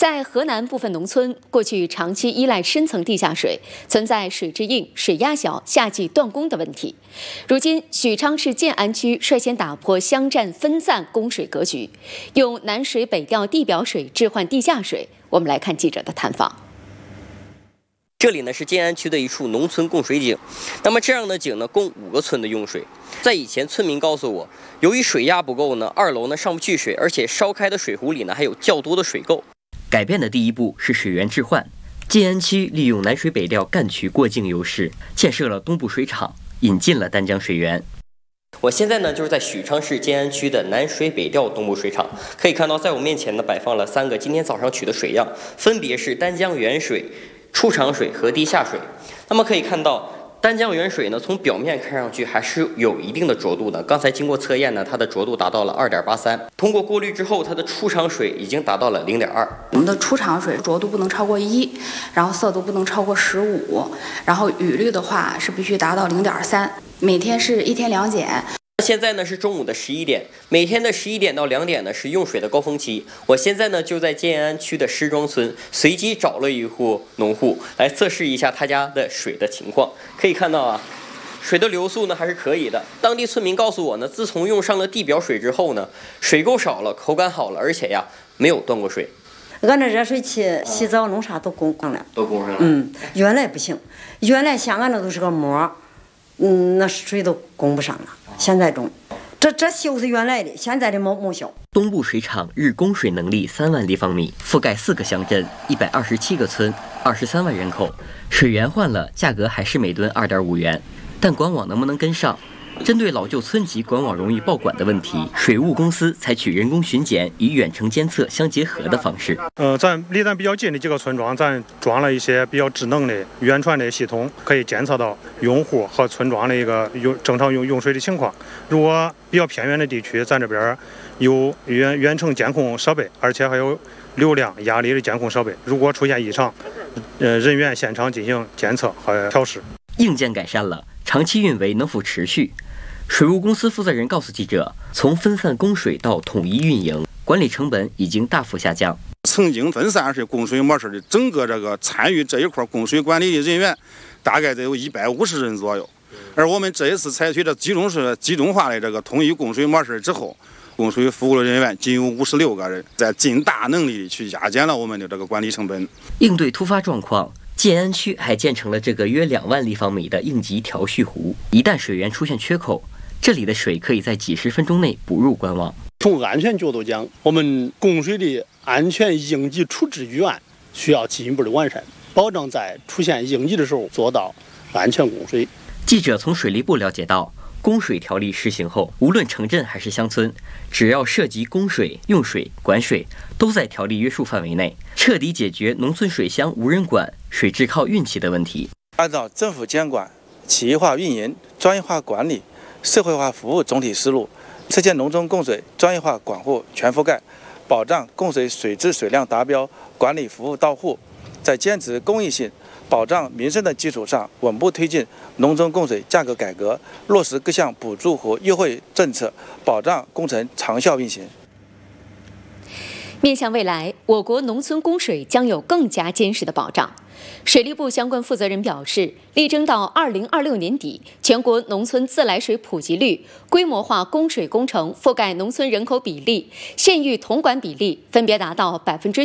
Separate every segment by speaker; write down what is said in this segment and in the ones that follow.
Speaker 1: 在河南部分农村，过去长期依赖深层地下水，存在水质硬、水压小、夏季断供的问题。如今，许昌市建安区率先打破乡站分散供水格局，用南水北调地表水置换地下水。我们来看记者的探访。
Speaker 2: 这里呢是建安区的一处农村供水井，那么这样的井呢供5个村的用水。在以前，村民告诉我，由于水压不够呢，2楼呢上不去水，而且烧开的水壶里呢还有较多的水垢。改变的第一步是水源置换。建安区利用南水北调干渠过境优势，建设了东部水厂，引进了丹江水源。我现在呢就是在许昌市建安区的南水北调东部水厂，可以看到在我面前呢摆放了3个今天早上取的水样，分别是丹江原水、出厂水和地下水。那么可以看到，丹江原水呢，从表面看上去还是有一定的浊度的。刚才经过测验呢，它的浊度达到了2.83。通过过滤之后，它的出厂水已经达到了0.2。
Speaker 3: 我们的出厂水浊度不能超过1，然后色度不能超过15，然后雨率的话是必须达到0.3，每天是1天2检。
Speaker 2: 现在呢是中午的11点，每天的11点到2点呢是用水的高峰期。我现在呢就在建安区的石庄村，随机找了一户农户来测试一下他家的水的情况。可以看到啊，水的流速呢还是可以的。当地村民告诉我呢，自从用上了地表水之后呢，水够少了，口感好了，而且呀没有断过水。
Speaker 4: 俺这热水器洗澡弄啥都供上了，
Speaker 2: 都供上了。
Speaker 4: 原来不行，原来像俺那都是个沫，那水都供不上了。现在中，这修是原来的，现在的没修。
Speaker 2: 东部水厂日供水能力3万立方米，覆盖4个乡镇，127个村，23万人口。水源换了，价格还是每吨2.5元，但管网能不能跟上？针对老旧村级管网容易爆管的问题，水务公司采取人工巡检与远程监测相结合的方式。
Speaker 5: 离咱比较近的几个村庄，咱装了一些比较智能的远传的系统，可以监测到用户和村庄的一个正常用水的情况。如果比较偏远的地区，咱这边有远程监控设备，而且还有流量、压力的监控设备。如果出现异常，人员现场进行监测和调试。
Speaker 2: 硬件改善了，长期运维能否持续？水务公司负责人告诉记者，从分散供水到统一运营，管理成本已经大幅下降。
Speaker 6: 曾经分散式供水模式的整个这个参与这一块供水管理的人员，大概得有150人左右。而我们这一次采取的集中化的这个统一供水模式之后，供水服务的人员仅有56个人，在尽大能力去压减了我们的这个管理成本。
Speaker 2: 应对突发状况，建安区还建成了这个约2万立方米的应急调蓄湖，一旦水源出现缺口，这里的水可以在几10分钟内补入管网。
Speaker 7: 从安全角度讲，我们供水的安全应急处置预案需要进一步的完善，保障在出现应急的时候做到安全供水。
Speaker 2: 记者从水利部了解到，供水条例实行后，无论城镇还是乡村，只要涉及供水、用水、管水，都在条例约束范围内，彻底解决农村水乡无人管、水质靠运气的问题。
Speaker 8: 按照政府监管、企业化运营、专业化管理、社会化服务总体思路，实现农村供水专业化管护全覆盖，保障供水水质水量达标，管理服务到户，在坚持公益性、保障民生的基础上，稳步推进农村供水价格改革，落实各项补助和优惠政策，保障工程长效运行。
Speaker 1: 面向未来，我国农村供水将有更加坚实的保障。水利部相关负责人表示，力争到2026年底，全国农村自来水普及率、规模化供水工程覆盖农村人口比例、县域统管比例分别达到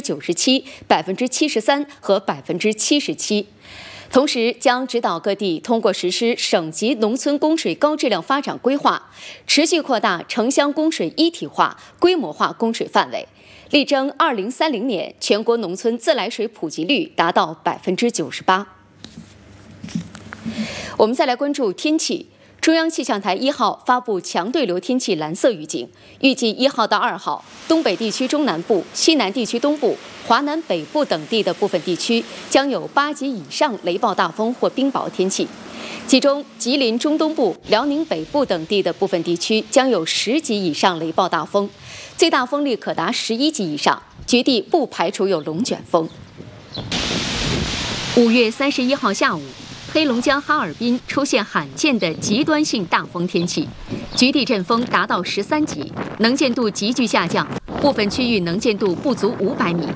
Speaker 1: 97%、73%和77%。同时，将指导各地通过实施省级农村供水高质量发展规划，持续扩大城乡供水一体化、规模化供水范围，力争2030年全国农村自来水普及率达到98%。我们再来关注天气。中央气象台1号发布强对流天气蓝色预警，预计1号到2号，东北地区中南部、西南地区东部、华南北部等地的部分地区将有8级以上雷暴大风或冰雹天气，其中吉林中东部、辽宁北部等地的部分地区将有10级以上雷暴大风，最大风力可达11级以上，局地不排除有龙卷风。5月31号下午，黑龙江哈尔滨出现罕见的极端性大风天气，局地阵风达到13级，能见度急剧下降，部分区域能见度不足500米。